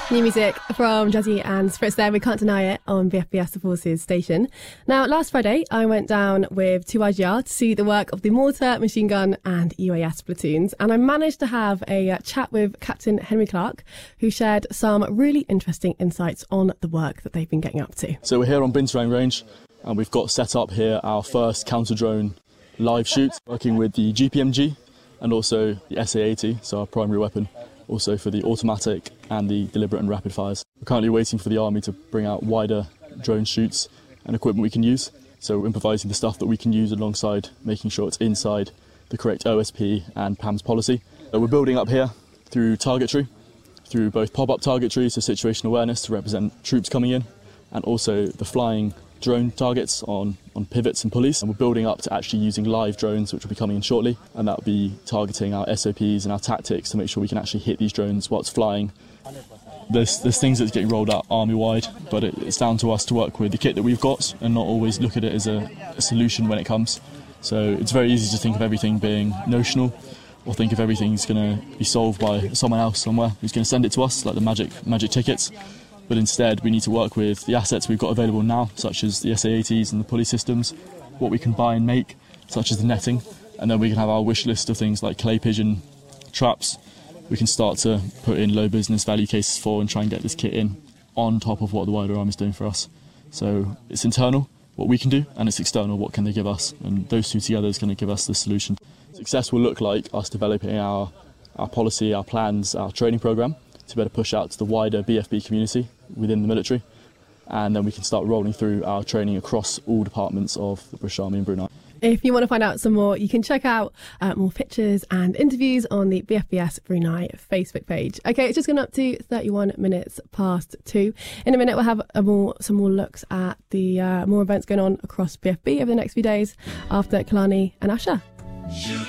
New music from Jazzy and Spritz there, We Can't Deny It, on BFBS The Forces station. Now, last Friday, I went down with 2IGR to see the work of the mortar, machine gun and UAS platoons, and I managed to have a chat with Captain Henry Clark, who shared some really interesting insights on the work that they've been getting up to. So we're here on Binterang Range, and we've got set up here our first counter-drone live shoot, working with the GPMG and also the SA-80, so our primary weapon, also for the automatic and the deliberate and rapid fires. We're currently waiting for the Army to bring out wider drone shoots and equipment we can use. So we're improvising the stuff that we can use alongside making sure it's inside the correct OSP and PAMS policy. We're building up here through targetry, through both pop-up targetry, so situational awareness to represent troops coming in, and also the flying drone targets on pivots and pulleys. And we're building up to actually using live drones, which will be coming in shortly, and that will be targeting our SOPs and our tactics to make sure we can actually hit these drones while it's flying. There's things that's getting rolled out army-wide, but it's down to us to work with the kit that we've got and not always look at it as a solution when it comes. So it's very easy to think of everything being notional, or think of everything's going to be solved by someone else somewhere who's going to send it to us, like the magic tickets. But instead, we need to work with the assets we've got available now, such as the SA-80s and the pulley systems, what we can buy and make, such as the netting, and then we can have our wish list of things like clay pigeon traps. We can start to put in low business value cases for and try and get this kit in on top of what the wider Army is doing for us. So it's internal, what we can do, and it's external, what can they give us, and those two together is going to give us the solution. Success will look like us developing our policy, our plans, our training programme to be able to push out to the wider BFB community within the military, and then we can start rolling through our training across all departments of the British Army in Brunei. If you want to find out some more, you can check out more pictures and interviews on the BFBS Brunei Facebook page. Okay, it's just gone up to 31 minutes past 2. In a minute, we'll have some more looks at the more events going on across BFB over the next few days after Kalani and Asha.